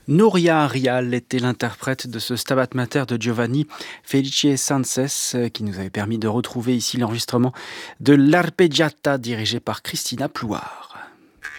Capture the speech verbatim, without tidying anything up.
Nouria Rial était l'interprète de ce Stabat Mater de Giovanni Felice Sances qui nous avait permis de retrouver ici l'enregistrement de l'Arpeggiata dirigé par Christina Plouard.